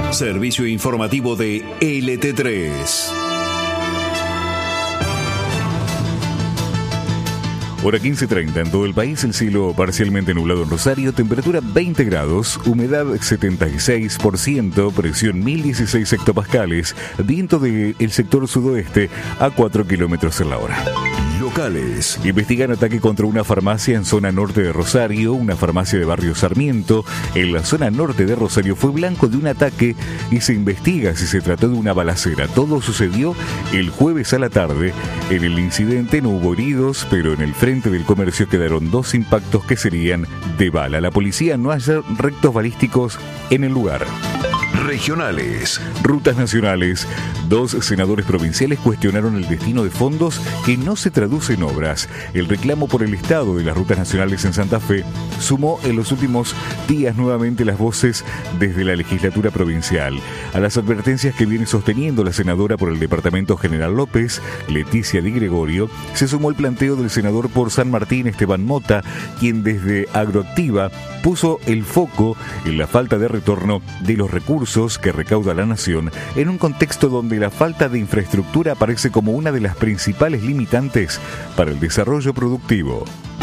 Servicio informativo de LT3. Hora 15:30 en todo el país, el cielo parcialmente nublado en Rosario, temperatura 20 grados, humedad 76%, presión 1016 hectopascales, viento del sector sudoeste a 4 kilómetros en la hora. Locales. Investigan ataque contra una farmacia en zona norte de Rosario, una farmacia de barrio Sarmiento. En la zona norte de Rosario fue blanco de un ataque y se investiga si se trató de una balacera. Todo sucedió el jueves a la tarde. En el incidente no hubo heridos, pero en el frente del comercio quedaron 2 impactos que serían de bala. La policía no halla restos balísticos en el lugar. Regionales. Rutas nacionales. 2 senadores provinciales cuestionaron el destino de fondos que no se traduce en obras. El reclamo por el estado de las rutas nacionales en Santa Fe sumó en los últimos días nuevamente las voces desde la legislatura provincial. A las advertencias que viene sosteniendo la senadora por el departamento General López, Leticia Di Gregorio, se sumó el planteo del senador por San Martín, Esteban Mota, quien desde Agroactiva puso el foco en la falta de retorno de los recursos que recauda la nación en un contexto donde la falta de infraestructura aparece como una de las principales limitantes para el desarrollo productivo.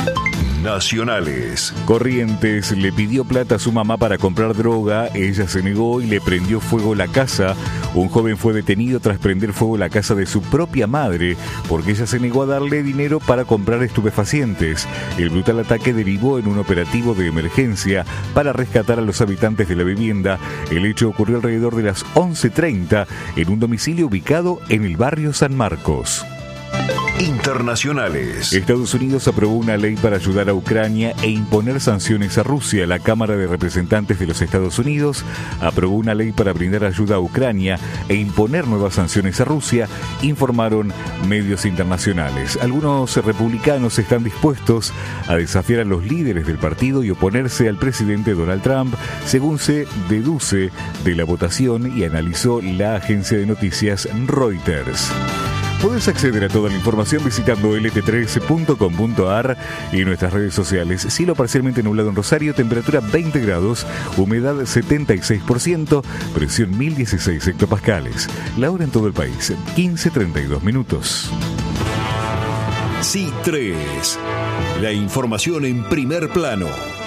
Nacionales. Corrientes le pidió plata a su mamá para comprar droga, ella se negó y le prendió fuego la casa. Un joven fue detenido tras prender fuego la casa de su propia madre porque ella se negó a darle dinero para comprar estupefacientes. El brutal ataque derivó en un operativo de emergencia para rescatar a los habitantes de la vivienda. El hecho ocurrió alrededor de las 11:30 en un domicilio ubicado en el barrio San Marcos. Internacionales. Estados Unidos aprobó una ley para ayudar a Ucrania e imponer sanciones a Rusia. La Cámara de Representantes de los Estados Unidos aprobó una ley para brindar ayuda a Ucrania e imponer nuevas sanciones a Rusia, informaron medios internacionales. Algunos republicanos están dispuestos a desafiar a los líderes del partido y oponerse al presidente Donald Trump, según se deduce de la votación y analizó la agencia de noticias Reuters. Puedes acceder a toda la información visitando lt13.com.ar y nuestras redes sociales. Cielo parcialmente nublado en Rosario, temperatura 20 grados, humedad 76%, presión 1016 hectopascales. La hora en todo el país, 15:32 minutos. C3. La información en primer plano.